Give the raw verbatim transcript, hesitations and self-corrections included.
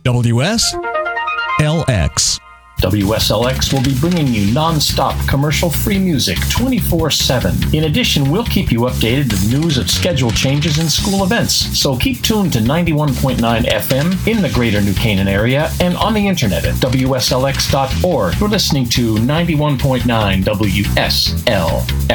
W S L X. W S L X will be bringing you non-stop commercial-free music twenty-four seven. In addition, we'll keep you updated with news of schedule changes and school events. So keep tuned to ninety-one point nine F M in the greater New Canaan area and on the internet at W S L X dot org. You're listening to ninety-one point nine W S L X.